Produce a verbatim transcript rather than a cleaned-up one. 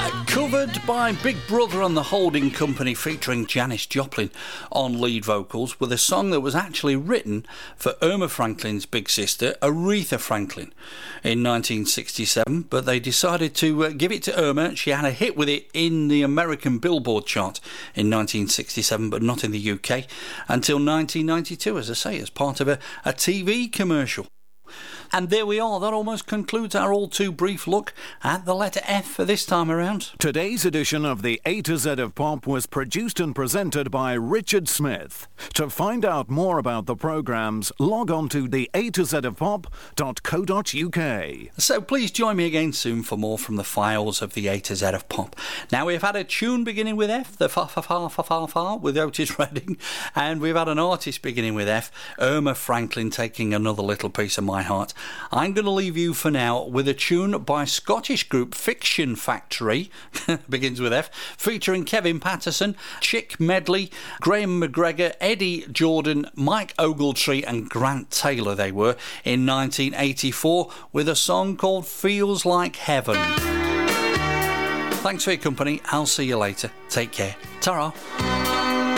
Covered by Big Brother and the Holding Company, featuring Janis Joplin on lead vocals, with a song that was actually written for Irma Franklin's big sister, Aretha Franklin, in nineteen sixty-seven, but they decided to uh, give it to Irma. She had a hit with it in the American Billboard chart in nineteen sixty-seven, but not in the U K until nineteen ninety-two, as I say, as part of a, a T V commercial. And there we are. That almost concludes our all too brief look at the letter F for this time around. Today's edition of the A to Z of Pop was produced and presented by Richard Smith. To find out more about the programmes, log on to the A to Z of Pop dot co dot U K. So please join me again soon for more from the files of the A to Z of Pop. Now, we've had a tune beginning with F, the fa fa fa fa fa fa with Otis Redding, and we've had an artist beginning with F, Irma Franklin, taking another little piece of my heart. I'm going to leave you for now with a tune by Scottish group Fiction Factory, begins with F, featuring Kevin Patterson, Chick Medley, Graham McGregor, Eddie Jordan, Mike Ogletree and Grant Taylor they were, in nineteen eighty-four, with a song called Feels Like Heaven. Thanks for your company. I'll see you later. Take care. Ta-ra.